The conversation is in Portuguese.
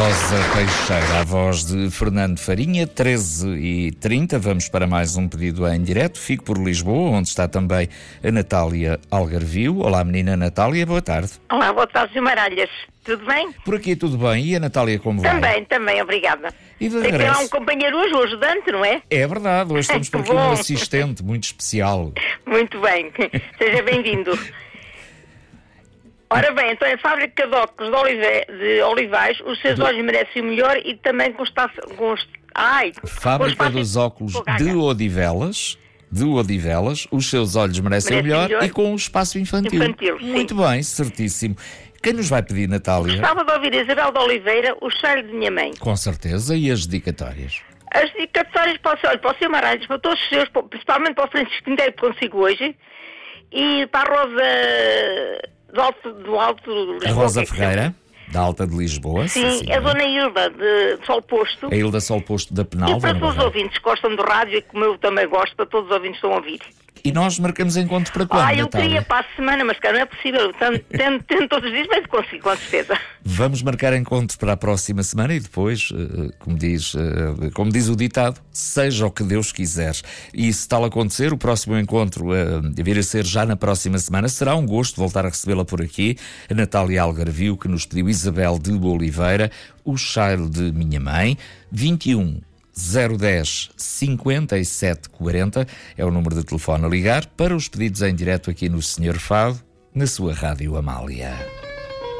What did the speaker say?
Rosa Teixeira, a voz de Fernando Farinha, 13h30. Vamos para mais um pedido em direto. Fico por Lisboa, onde está também a Natália Algarvio. Olá, menina Natália, boa tarde. Olá, boa tarde, Sr. Maralhas. Tudo bem? Por aqui tudo bem. E a Natália como vai? Também, obrigada. E de Tem que ter regresso? lá um companheiro hoje, um ajudante, não é? É verdade, hoje temos por Que aqui um bom. assistente muito especial. Muito bem, seja bem-vindo. Ora bem, então a fábrica de óculos de Olivais, os seus olhos merecem o melhor e também com os Fábrica dos óculos de Odivelas, os seus olhos merecem o melhor e com o espaço infantil. Sim. Muito bem, certíssimo. Quem nos vai pedir, Natália? Gostava de ouvir a Isabel de Oliveira, o cheiro de minha mãe. Com certeza, e as dedicatórias? As dedicatórias para o Sr. Maralhas, para todos os seus, principalmente para o Francisco que consigo hoje, e para a Rosa do Alto A Rosa Ferreira, da Alta de Lisboa. Sim, a Dona Hilda de Sol Posto. A Hilda Sol Posto da Penalva. E para todos os ouvintes que gostam do rádio e como eu também gosto, para todos os ouvintes que estão a ouvir. E nós marcamos encontro para quando, eu Natália? queria para a semana, mas cara, não é possível. Tento todos os dias, mas consigo, com certeza. Vamos marcar encontro para a próxima semana e depois, como diz o ditado, seja o que Deus quiser. E se tal acontecer, o próximo encontro vir a ser já na próxima semana. Será um gosto voltar a recebê-la por aqui, a Natália Algarvio, que nos pediu Isabel de Oliveira, o cheiro de minha mãe, 010 57 40 é o número de telefone a ligar para os pedidos em direto aqui no Senhor Fado, na sua Rádio Amália.